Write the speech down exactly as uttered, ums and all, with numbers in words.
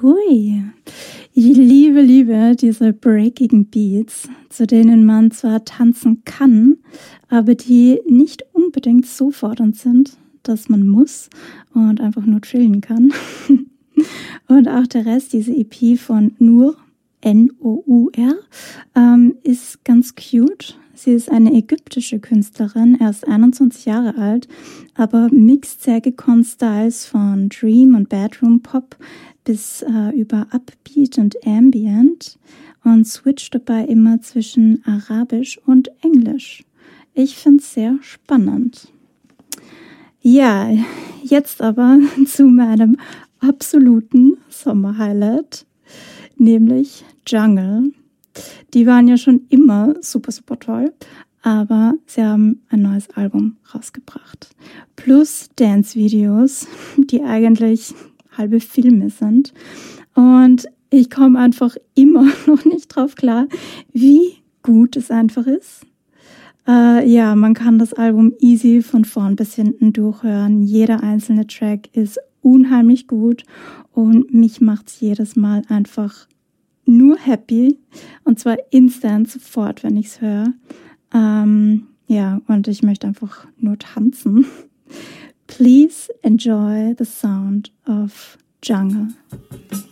Hui. Ich liebe, liebe diese breakigen Beats, zu denen man zwar tanzen kann, aber die nicht unbedingt so fordernd sind, dass man muss und einfach nur chillen kann. Und auch der Rest, diese E P von Nour, N O U R, ähm, ist ganz cute. Sie ist eine ägyptische Künstlerin, erst einundzwanzig Jahre alt, aber mixt sehr gekonnt Styles von Dream und Bedroom Pop bis äh, über Upbeat und Ambient und switcht dabei immer zwischen Arabisch und Englisch. Ich finde es sehr spannend. Ja, jetzt aber zu meinem absoluten Sommerhighlight, nämlich Jungle. Die waren ja schon immer super, super toll, aber sie haben ein neues Album rausgebracht. Plus Dance-Videos, die eigentlich halbe Filme sind. Und ich komme einfach immer noch nicht drauf klar, wie gut es einfach ist. Äh, ja, man kann das Album easy von vorn bis hinten durchhören. Jeder einzelne Track ist unheimlich gut und mich macht es jedes Mal einfach nur happy. Und zwar instant, sofort, wenn ich es höre. Ähm, ja, und ich möchte einfach nur tanzen. Please enjoy the sound of Jungle.